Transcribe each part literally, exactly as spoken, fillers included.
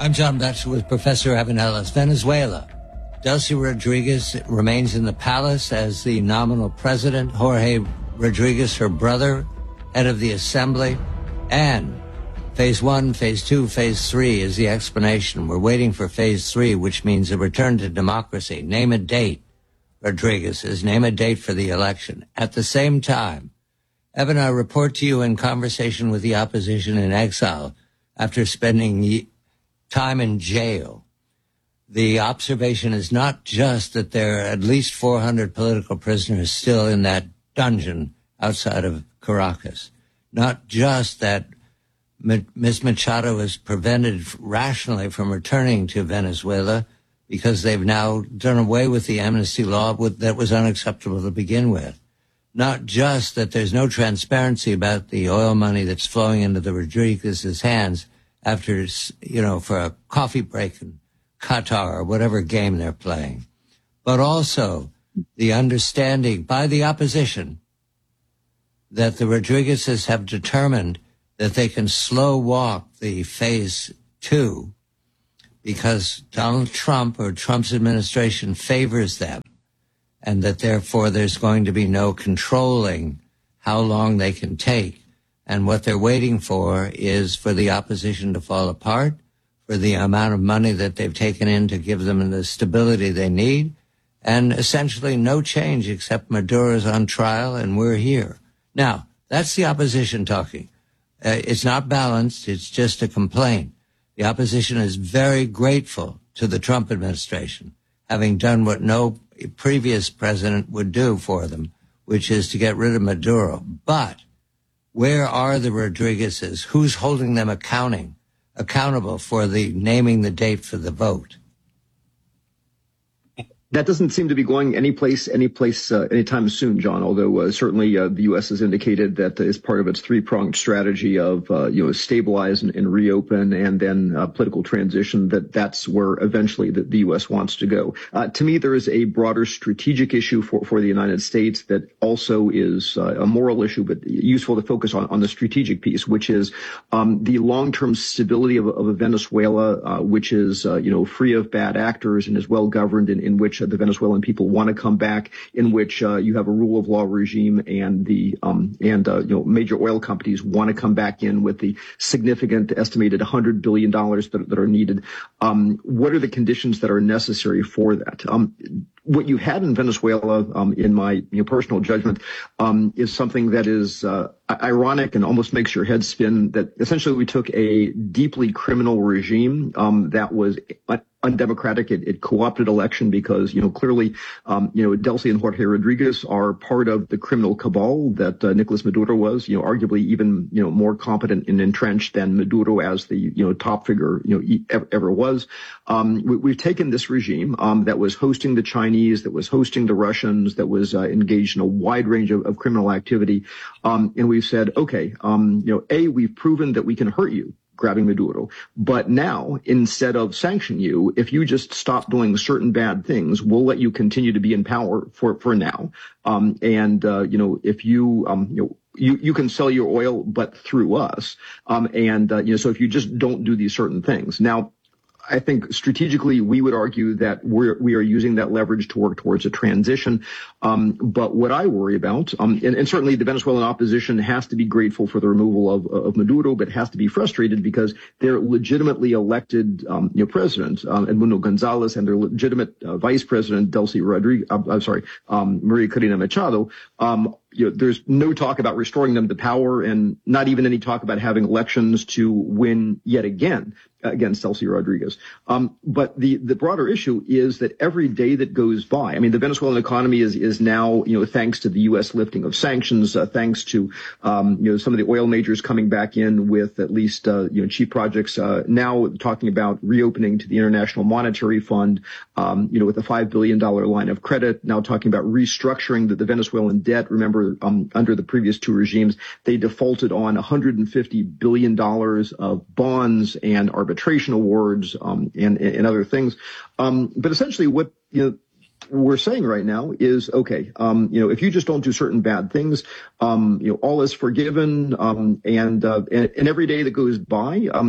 I'm John Batchelor with Professor Evan Ellis. Venezuela. Delcy Rodriguez remains in the palace as the nominal president. Jorge Rodriguez, her brother, head of the assembly. And phase one, phase two, phase three is the explanation. We're waiting for phase three, which means a return to democracy. Name a date, Rodriguez says. Name a date for the election. At the same time, Evan, I report to you in conversation with the opposition in exile after spending time in jail. The observation is not just that there are at least four hundred political prisoners still in that dungeon outside of Caracas. Not just that Miz Machado is prevented rationally from returning to Venezuela because they've now done away with the amnesty law that was unacceptable to begin with. Not just that there's no transparency about the oil money that's flowing into the Rodriguez's hands after, you know, for a coffee break in Qatar or whatever game they're playing, but also the understanding by the opposition that the Rodriguezes have determined that they can slow walk the phase two because Donald Trump or Trump's administration favors them, and that therefore there's going to be no controlling how long they can take. And what they're waiting for is for the opposition to fall apart, for the amount of money that they've taken in to give them the stability they need, and essentially no change except Maduro's on trial and we're here. Now, that's the opposition talking. Uh, it's not balanced. It's just a complaint. The opposition is very grateful to the Trump administration, having done what no previous president would do for them, which is to get rid of Maduro. But where are the Rodriguezes? Who's holding them accounting? accountable for the naming the date for the vote? That doesn't seem to be going any place, any place, uh, anytime soon, John. Although uh, certainly uh, the U S has indicated that as part of its three-pronged strategy of uh, you know stabilize and, and reopen, and then uh, political transition, that that's where eventually the, the U S wants to go. Uh, to me, there is a broader strategic issue for for the United States that also is uh, a moral issue, but useful to focus on on the strategic piece, which is um, the long-term stability of, of a Venezuela, uh, which is uh, you know free of bad actors and is well governed, in, in which the Venezuelan people want to come back, in which uh, you have a rule of law regime, and the um, and uh, you know major oil companies want to come back in with the significant estimated one hundred billion dollars that, that are needed. Um, what are the conditions that are necessary for that? Um, what you had in Venezuela, um, in my you know, personal judgment, um, is something that is uh, ironic and almost makes your head spin. That essentially we took a deeply criminal regime um, that was undemocratic. It, it co-opted election because, you know, clearly, um, you know, Delcy and Jorge Rodriguez are part of the criminal cabal that uh, Nicolas Maduro was, you know, arguably even, you know, more competent and entrenched than Maduro as the, you know, top figure, you know, ever, ever was. Um, we, we've taken this regime um, that was hosting the Chinese, that was hosting the Russians, that was uh, engaged in a wide range of, of criminal activity. Um, and we've said, okay, um, you know, A, we've proven that we can hurt you, grabbing Maduro. But now, instead of sanction you, if you just stop doing certain bad things, we'll let you continue to be in power for, for now. Um, and, uh, you know, if you, um, you know, you, you can sell your oil, but through us. Um, and, uh, you know, so if you just don't do these certain things. Now, I think strategically, we would argue that we're, we are using that leverage to work towards a transition. Um, but what I worry about, um, and, and certainly the Venezuelan opposition has to be grateful for the removal of, of Maduro, but has to be frustrated because their legitimately elected, um, you know, president, um, Edmundo Gonzalez, and their legitimate uh, vice president, Delcy Rodriguez, uh, I'm sorry, um, Maria Corina Machado, um, You know, there's no talk about restoring them to power, and not even any talk about having elections to win yet again against Delcy Rodriguez. Um, but the, the broader issue is that every day that goes by, I mean, the Venezuelan economy is, is now, you know, thanks to the U S lifting of sanctions, uh, thanks to, um, you know, some of the oil majors coming back in with at least, uh, you know, cheap projects, uh, now talking about reopening to the International Monetary Fund, um, you know, with a five billion dollars line of credit, now talking about restructuring the, the Venezuelan debt. Remember, um, under the previous two regimes, they defaulted on one hundred fifty billion dollars of bonds and arbitration awards, um, and, and other things. Um, but essentially what, you know, we're saying right now is, okay, um, you know, if you just don't do certain bad things, um, you know, all is forgiven. Um, and, uh, and, and every day that goes by, um,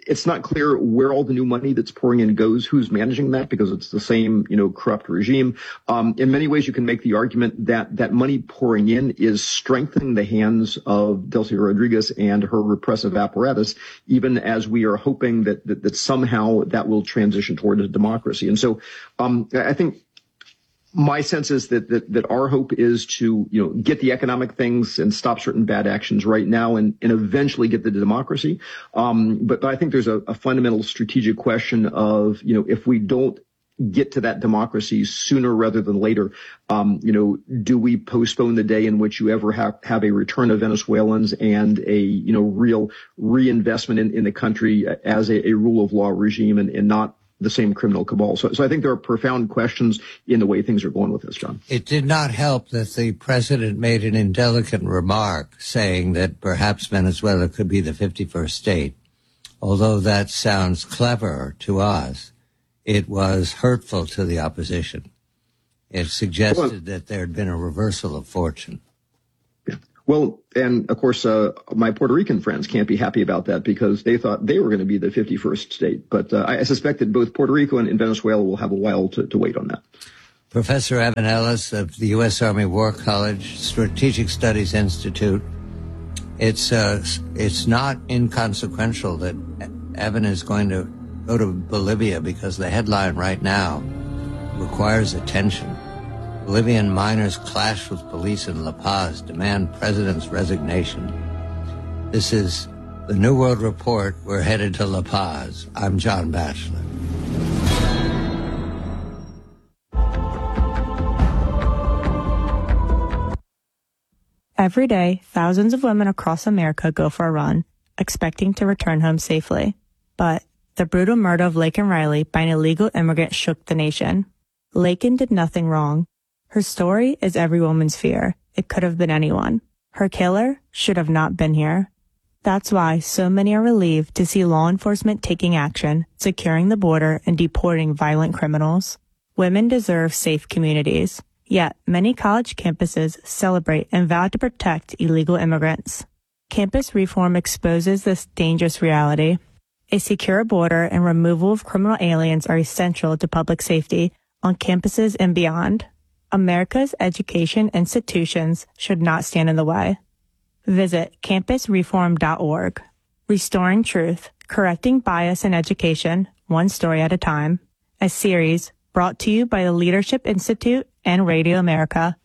it's not clear where all the new money that's pouring in goes, who's managing that, because it's the same, you know, corrupt regime. Um, in many ways, you can make the argument that that money pouring in is strengthening the hands of Delcy Rodriguez and her repressive apparatus, even as we are hoping that that, that somehow that will transition toward a democracy. And so um, I think my sense is that, that that our hope is to, you know, get the economic things and stop certain bad actions right now and, and eventually get the democracy. Um, but, but I think there's a, a fundamental strategic question of, you know, if we don't get to that democracy sooner rather than later, um, you know, do we postpone the day in which you ever have, have a return of Venezuelans and a, you know, real reinvestment in, in the country as a, a rule of law regime and, and not the same criminal cabal. So, so I think there are profound questions in the way things are going with this, John. It did not help that the president made an indelicate remark saying that perhaps Venezuela could be the fifty-first state. Although that sounds clever to us, it was hurtful to the opposition. It suggested well, that there had been a reversal of fortune. Well, and of course, uh, my Puerto Rican friends can't be happy about that because they thought they were going to be the fifty-first state. But uh, I suspect that both Puerto Rico and, and Venezuela will have a while to, to wait on that. Professor Evan Ellis of the U S Army War College Strategic Studies Institute. It's uh, it's not inconsequential that Evan is going to go to Bolivia because the headline right now requires attention. Bolivian miners clash with police in La Paz, demand president's resignation. This is the New World Report. We're headed to La Paz. I'm John Batchelor. Every day, thousands of women across America go for a run, expecting to return home safely. But the brutal murder of Laken Riley by an illegal immigrant shook the nation. Laken did nothing wrong. Her story is every woman's fear. It could have been anyone. Her killer should have not been here. That's why so many are relieved to see law enforcement taking action, securing the border, and deporting violent criminals. Women deserve safe communities. Yet, many college campuses celebrate and vow to protect illegal immigrants. Campus reform exposes this dangerous reality. A secure border and removal of criminal aliens are essential to public safety on campuses and beyond. America's education institutions should not stand in the way. Visit campus reform dot org. Restoring Truth, Correcting Bias in Education, One Story at a Time. A series brought to you by the Leadership Institute and Radio America.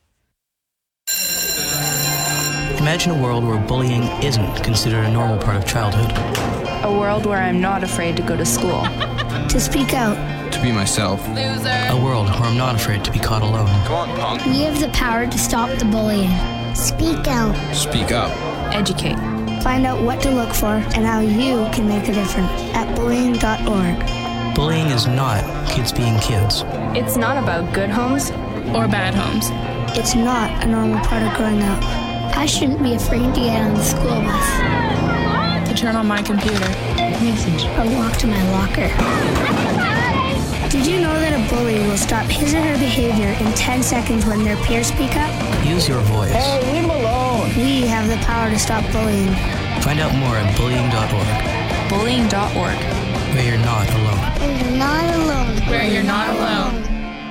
Imagine a world where bullying isn't considered a normal part of childhood. A world where I'm not afraid to go to school. To speak out. To be myself. Loser. A world where I'm not afraid to be caught alone. Come on, punk. We have the power to stop the bullying. Speak out. Speak up. Educate. Find out what to look for and how you can make a difference at bullying dot org. Bullying is not kids being kids. It's not about good homes or bad homes. It's not a normal part of growing up. I shouldn't be afraid to get on the school bus. To turn on my computer. Message. Or walk to my locker. Did you know that a bully will stop his or her behavior in ten seconds when their peers speak up? Use your voice. Hey, leave him alone. We have the power to stop bullying. Find out more at bullying dot org. bullying dot org. Where you're not alone. Where you're not alone. Where you're not alone.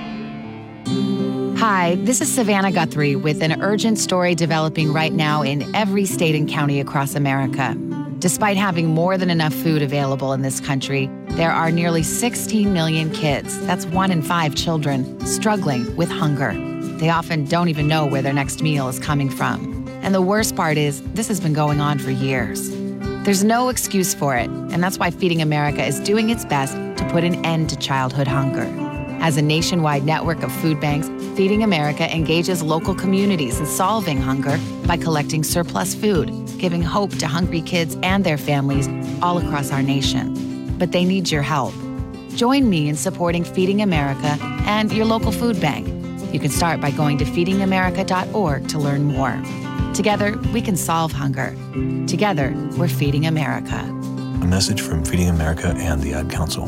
Hi, this is Savannah Guthrie with an urgent story developing right now in every state and county across America. Despite having more than enough food available in this country, there are nearly sixteen million kids, that's one in five children, struggling with hunger. They often don't even know where their next meal is coming from. And the worst part is, this has been going on for years. There's no excuse for it, and that's why Feeding America is doing its best to put an end to childhood hunger. As a nationwide network of food banks, Feeding America engages local communities in solving hunger by collecting surplus food, giving hope to hungry kids and their families all across our nation. But they need your help. Join me in supporting Feeding America and your local food bank. You can start by going to feeding america dot org to learn more. Together, we can solve hunger. Together, we're Feeding America. A message from Feeding America and the Ad Council.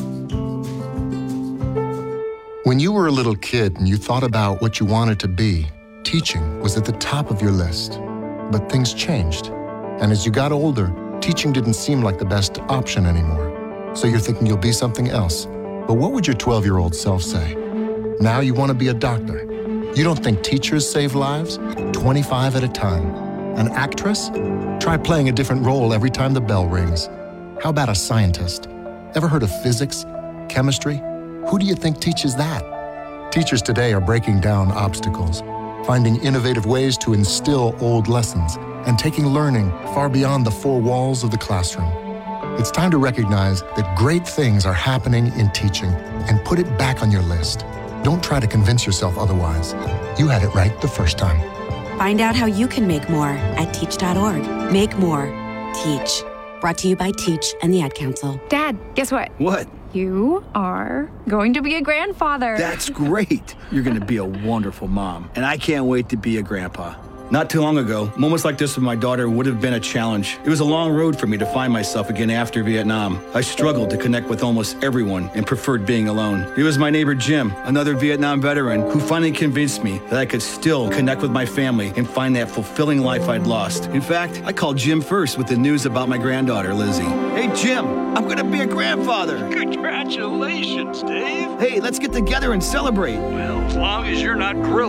When you were a little kid and you thought about what you wanted to be, teaching was at the top of your list. But things changed. And as you got older, teaching didn't seem like the best option anymore. so you're thinking you'll be something else. But what would your twelve-year-old self say? Now you want to be a doctor. You don't think teachers save lives? twenty-five at a time. An actress? Try playing a different role every time the bell rings. How about a scientist? Ever heard of physics, chemistry? Who do you think teaches that? Teachers today are breaking down obstacles, finding innovative ways to instill old lessons, and taking learning far beyond the four walls of the classroom. It's time to recognize that great things are happening in teaching and put it back on your list. Don't try to convince yourself otherwise. You had it right the first time. Find out how you can make more at teach dot org. Make more. Teach. Brought to you by Teach and the Ad Council. Dad, guess what? What? You are going to be a grandfather. That's great. You're going to be a wonderful mom. And I can't wait to be a grandpa. Not too long ago, moments like this with my daughter would have been a challenge. It was a long road for me to find myself again after Vietnam. I struggled to connect with almost everyone and preferred being alone. It was my neighbor Jim, another Vietnam veteran, who finally convinced me that I could still connect with my family and find that fulfilling life I'd lost. In fact, I called Jim first with the news about my granddaughter, Lizzie. Hey, Jim, I'm going to be a grandfather. Congratulations, Dave. Hey, let's get together and celebrate. Well, as long as you're not grilling.